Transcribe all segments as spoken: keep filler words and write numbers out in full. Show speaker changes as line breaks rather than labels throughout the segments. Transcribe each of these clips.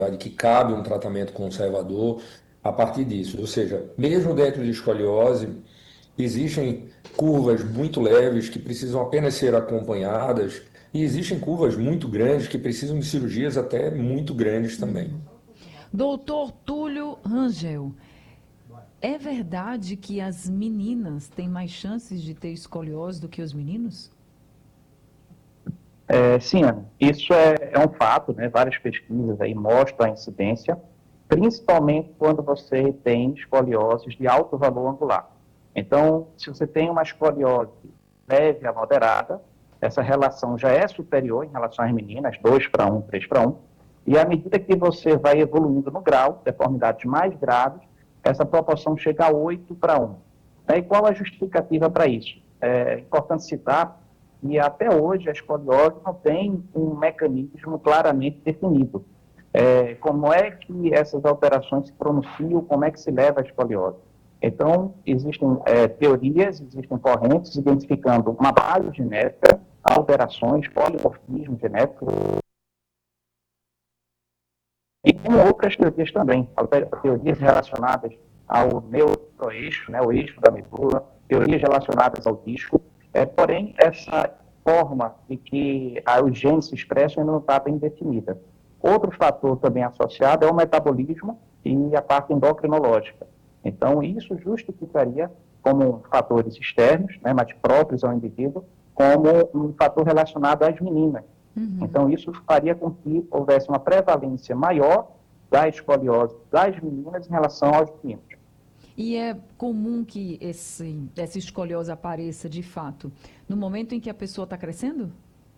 que cabe um tratamento conservador a partir disso. Ou seja, mesmo dentro de escoliose, existem curvas muito leves que precisam apenas ser acompanhadas, e existem curvas muito grandes que precisam de cirurgias até muito grandes também.
Doutor Túlio Rangel, é verdade que as meninas têm mais chances de ter escoliose do que os meninos?
É, sim, Ana, isso é, é um fato, né? Várias pesquisas aí mostram a incidência, principalmente quando você tem escolioses de alto valor angular. Então, se você tem uma escoliose leve a moderada, essa relação já é superior em relação às meninas, dois para um, três para um, e à medida que você vai evoluindo no grau, deformidades mais graves, essa proporção chega a oito para um. E qual a justificativa para isso? É importante citar e até hoje a escoliose não tem um mecanismo claramente definido. É, como é que essas alterações se pronunciam, como é que se leva à escoliose? Então, existem é, teorias, existem correntes identificando uma base genética, alterações, polimorfismo genético, e tem outras teorias também, teorias relacionadas ao neuroeixo, né, o eixo da medula, teorias relacionadas ao disco, é, porém, essa forma de que os genes se expressam ainda não está bem definida. Outro fator também associado é o metabolismo e a parte endocrinológica. Então, isso justificaria como fatores externos, né, mas próprios ao indivíduo, como um fator relacionado às meninas. Uhum. Então, isso faria com que houvesse uma prevalência maior da escoliose das meninas em relação aos meninos.
E é comum que esse, essa escoliose apareça, de fato, no momento em que a pessoa está crescendo?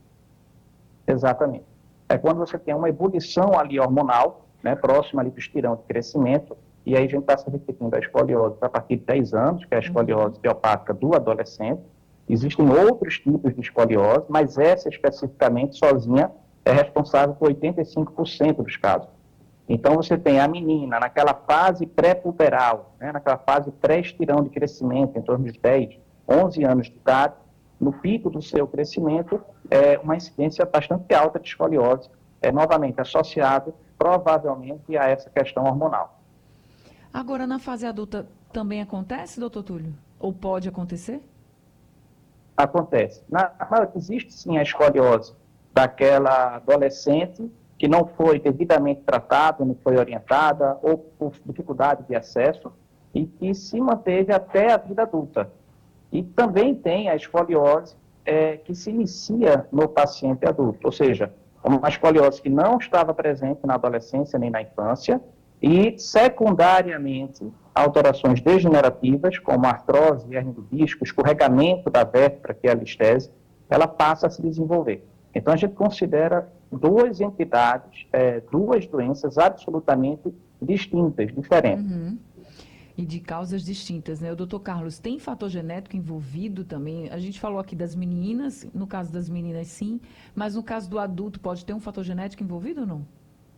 Exatamente. É quando você tem uma ebulição ali hormonal, né, próxima ali do estirão de crescimento, e aí a gente está se referindo à escoliose a partir de dez anos, que é a escoliose idiopática do adolescente. Existem outros tipos de escoliose, mas essa especificamente sozinha é responsável por oitenta e cinco por cento dos casos. Então, você tem a menina naquela fase pré-puberal, né, naquela fase pré-estirão de crescimento, em torno de dez, onze anos de idade, no pico do seu crescimento, é uma incidência bastante alta de escoliose, é novamente associado, provavelmente, a essa questão hormonal.
Agora, na fase adulta, também acontece, doutor Túlio? Ou pode acontecer?
Acontece. Na, existe, sim, a escoliose daquela adolescente que não foi devidamente tratada, não foi orientada, ou por dificuldade de acesso, e que se manteve até a vida adulta. E também tem a escoliose é, que se inicia no paciente adulto, ou seja, uma escoliose que não estava presente na adolescência nem na infância, e secundariamente alterações degenerativas, como artrose, hernia do disco, escorregamento da vértebra, que é a listese, ela passa a se desenvolver. Então, a gente considera duas entidades, é, duas doenças absolutamente distintas, diferentes.
Uhum. E de causas distintas, né? O doutor Carlos, tem fator genético envolvido também? A gente falou aqui das meninas, no caso das meninas sim, mas no caso do adulto pode ter um fator genético envolvido ou não?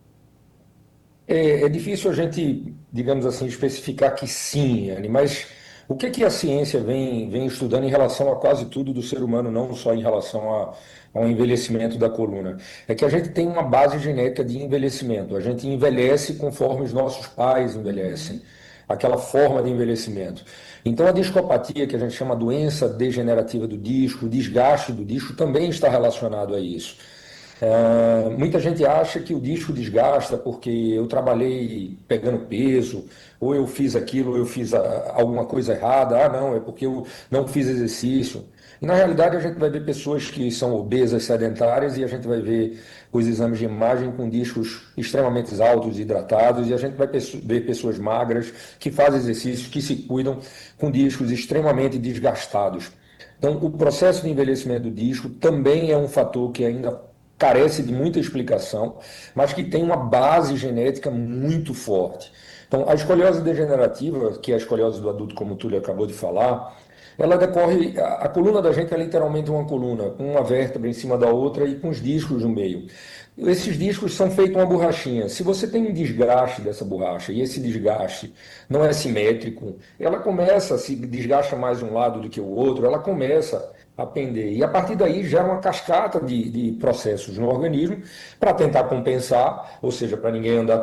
É, é difícil a gente, digamos assim, especificar que sim, Anne, mas o que é que a ciência vem, vem estudando em relação a quase tudo do ser humano, não só em relação a, ao envelhecimento da coluna? É que a gente tem uma base genética de envelhecimento. A gente envelhece conforme os nossos pais envelhecem, aquela forma de envelhecimento. Então, a discopatia, que a gente chama doença degenerativa do disco, o desgaste do disco, também está relacionado a isso. É, muita gente acha que o disco desgasta porque eu trabalhei pegando peso, ou eu fiz aquilo, ou eu fiz a, alguma coisa errada. Ah, não, é porque eu não fiz exercício. E na realidade a gente vai ver pessoas que são obesas, sedentárias, e a gente vai ver os exames de imagem com discos extremamente altos, hidratados, e a gente vai ver pessoas magras que fazem exercícios, que se cuidam com discos extremamente desgastados. Então, o processo de envelhecimento do disco também é um fator que ainda carece de muita explicação, mas que tem uma base genética muito forte. Então, a escoliose degenerativa, que é a escoliose do adulto, como o Túlio acabou de falar, ela decorre, a, a coluna da gente é literalmente uma coluna, com uma vértebra em cima da outra e com os discos no meio. Esses discos são feitos uma borrachinha. Se você tem um desgaste dessa borracha e esse desgaste não é simétrico, ela começa, se desgasta mais um lado do que o outro, ela começa a pender. E a partir daí gera uma cascata de, de processos no organismo para tentar compensar, ou seja, para ninguém andar